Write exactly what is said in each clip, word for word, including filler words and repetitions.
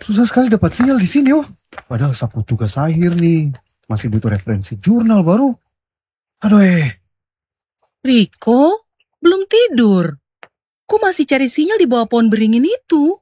Susah sekali dapat sinyal di sini, oh. Padahal sapu tugas akhir nih. Masih butuh referensi jurnal baru. Aduh eh. Riko, belum tidur. Kok masih cari sinyal di bawah pohon beringin itu?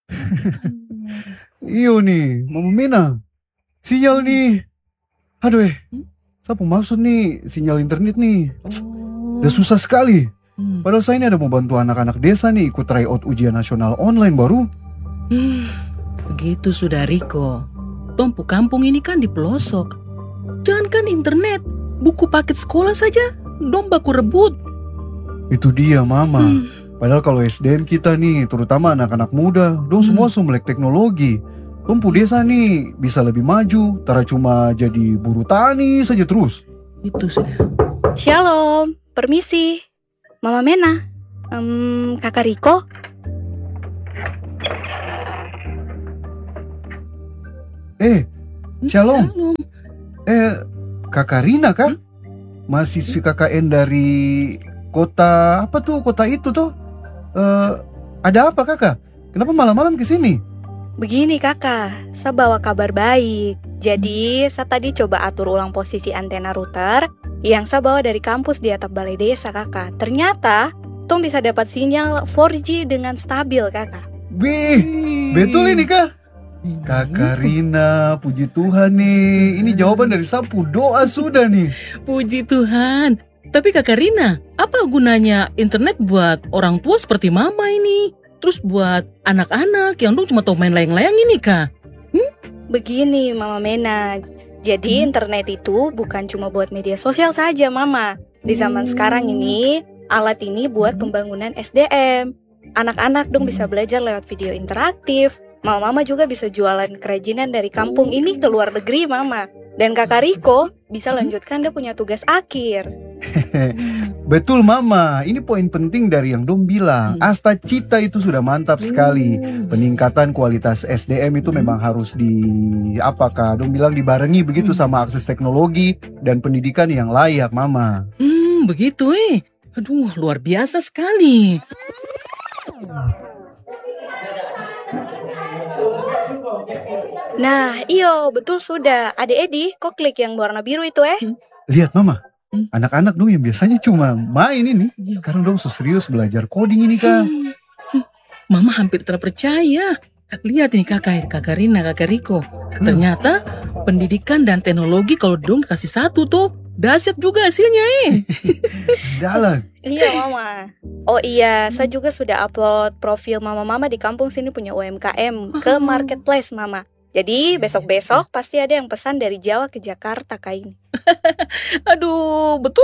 Iyo nih, Mama Mena. Sinyal nih. Aduh eh. Sapu maksud nih sinyal internet nih. Oh. Udah susah sekali. Hmm. Padahal saya ini ada mau bantu anak-anak desa nih ikut tryout ujian nasional online baru. Hmm, begitu sudah Riko. Tompu kampung ini kan di pelosok. Jangankan internet, buku paket sekolah saja dong baku rebut. Itu dia Mama. Hmm. Padahal kalau S D M kita nih, terutama anak-anak muda, dong Hmm. semua su melek teknologi. Tompu desa nih bisa lebih maju, tara cuma jadi buruh tani saja terus. Itu sudah. Shalom, permisi. Mama Mena, um, Kakak Riko. Eh, Shalom. Shalom. Eh, Kakak Rina kah? Mahasiswi K K N dari kota apa tuh? Kota itu tuh? Eh, ada apa Kakak? Kenapa malam-malam kesini? Begini kakak, saya bawa kabar baik. Jadi, saya tadi coba atur ulang posisi antena router yang saya bawa dari kampus di atap balai desa kakak. Ternyata, Tom bisa dapat sinyal empat G dengan stabil kakak. Bih, betul ini kah? Kakak Rina, puji Tuhan nih. Ini jawaban dari sapu doa sudah nih. Puji Tuhan. Tapi Kakak Rina, apa gunanya internet buat orang tua seperti Mama ini? Terus buat anak-anak yang dong cuma tahu main layang-layang ini kah? Begini Mama Mena, jadi Hmm. internet itu bukan cuma buat media sosial saja Mama. Di zaman Hmm. sekarang ini, alat ini buat Hmm. pembangunan S D M. Anak-anak dong bisa belajar lewat video interaktif. Mama-mama juga bisa jualan kerajinan dari kampung ini ke luar negeri Mama. Dan Kakak Riko bisa lanjutkan dia punya tugas akhir. Betul Mama, ini poin penting dari yang Dom bilang. Hmm. Asta Cita itu sudah mantap sekali. Hmm. Peningkatan kualitas S D M itu Hmm. memang harus di apakah Dom bilang dibarengi begitu Hmm. sama akses teknologi dan pendidikan yang layak Mama. Hmm, begitu eh. Aduh, luar biasa sekali. Nah, iyo, betul sudah. Adek Edi, kok klik yang warna biru itu eh? Lihat Mama, Hmm. anak-anak dong yang biasanya cuma main ini, sekarang dong serius belajar coding ini Kak. Hmm. Mama hampir terpercaya. Lihat nih kakak, kakak Rina, kakak Riko. Ternyata pendidikan dan teknologi kalau dong kasih satu tuh, dahsyat juga hasilnya eh. Dalan. Iya Mama. Oh iya, saya juga sudah upload profil Mama-Mama di kampung sini punya U M K M ke marketplace Mama. Jadi besok-besok pasti ada yang pesan dari Jawa ke Jakarta kayak ini. Aduh, betul.